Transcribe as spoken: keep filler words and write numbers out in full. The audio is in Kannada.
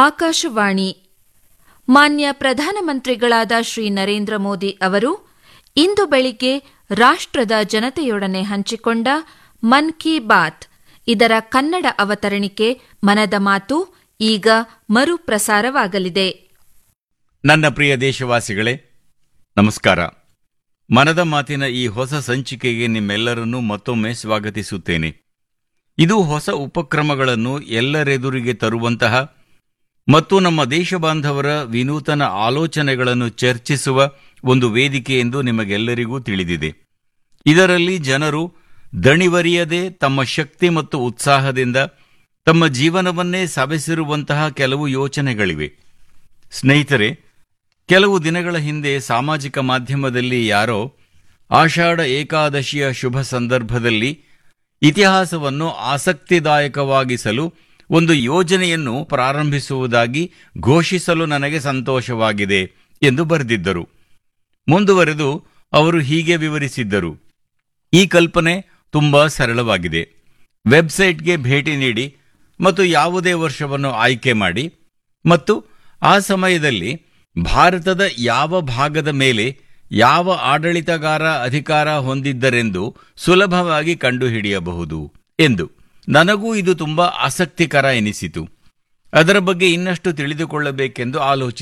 ಆಕಾಶವಾಣಿ ಮಾನ್ಯ ಪ್ರಧಾನಮಂತ್ರಿಗಳಾದ ಶ್ರೀ ನರೇಂದ್ರ ಮೋದಿ ಅವರು ಇಂದು ಬೆಳಿಗ್ಗೆ ರಾಷ್ಟ್ರದ ಜನತೆಯೊಡನೆ ಹಂಚಿಕೊಂಡ ಮನ್ ಕಿ ಬಾತ್ ಇದರ ಕನ್ನಡ ಅವತರಣಿಕೆ ಮನದ ಮಾತು ಈಗ ಮರುಪ್ರಸಾರವಾಗಲಿದೆ. ನನ್ನ ಪ್ರಿಯ ದೇಶವಾಸಿಗಳೇ, ನಮಸ್ಕಾರ. ಮನದ ಮಾತಿನ ಈ ಹೊಸ ಸಂಚಿಕೆಗೆ ನಿಮ್ಮೆಲ್ಲರನ್ನೂ ಮತ್ತೊಮ್ಮೆ ಸ್ವಾಗತಿಸುತ್ತೇನೆ. ಇದು ಹೊಸ ಉಪಕ್ರಮಗಳನ್ನು ಎಲ್ಲರೆದುರಿಗೆ ತರುವಂತಹ ಮತ್ತು ನಮ್ಮ ದೇಶಬಾಂಧವರ ವಿನೂತನ ಆಲೋಚನೆಗಳನ್ನು ಚರ್ಚಿಸುವ ಒಂದು ವೇದಿಕೆ ಎಂದು ನಿಮಗೆಲ್ಲರಿಗೂ ತಿಳಿದಿದೆ. ಇದರಲ್ಲಿ ಜನರು ದಣಿವರಿಯದೆ ತಮ್ಮ ಶಕ್ತಿ ಮತ್ತು ಉತ್ಸಾಹದಿಂದ ತಮ್ಮ ಜೀವನವನ್ನೇ ಸವೆಸಿರುವಂತಹ ಕೆಲವು ಯೋಚನೆಗಳಿವೆ. ಸ್ನೇಹಿತರೆ, ಕೆಲವು ದಿನಗಳ ಹಿಂದೆ ಸಾಮಾಜಿಕ ಮಾಧ್ಯಮದಲ್ಲಿ ಯಾರೋ ಆಷಾಢ ಏಕಾದಶಿಯ ಶುಭ ಸಂದರ್ಭದಲ್ಲಿ ಇತಿಹಾಸವನ್ನು ಆಸಕ್ತಿದಾಯಕವಾಗಿಸಲು ಒಂದು ಯೋಜನೆಯನ್ನು ಪ್ರಾರಂಭಿಸುವುದಾಗಿ ಘೋಷಿಸಲು ನನಗೆ ಸಂತೋಷವಾಗಿದೆ ಎಂದು ಬರೆದಿದ್ದರು. ಮುಂದುವರೆದು ಅವರು ಹೀಗೆ ವಿವರಿಸಿದ್ದರು: ಈ ಕಲ್ಪನೆ ತುಂಬಾ ಸರಳವಾಗಿದೆ. ವೆಬ್ಸೈಟ್ಗೆ ಭೇಟಿ ನೀಡಿ ಮತ್ತು ಯಾವುದೇ ವರ್ಷವನ್ನು ಆಯ್ಕೆ ಮಾಡಿ ಮತ್ತು ಆ ಸಮಯದಲ್ಲಿ ಭಾರತದ ಯಾವ ಭಾಗದ ಮೇಲೆ ಯಾವ ಆಡಳಿತಗಾರ ಅಧಿಕಾರ ಹೊಂದಿದ್ದರೆಂದು ಸುಲಭವಾಗಿ ಕಂಡುಹಿಡಿಯಬಹುದು ಎಂದು. ನನಗೂ ಇದು ತುಂಬಾ ಆಸಕ್ತಿಕರ ಎನಿಸಿತು. ಅದರ ಬಗ್ಗೆ ಇನ್ನಷ್ಟು ತಿಳಿದುಕೊಳ್ಳಬೇಕೆಂದು ಆಲೋಚಿಸಿದೆ.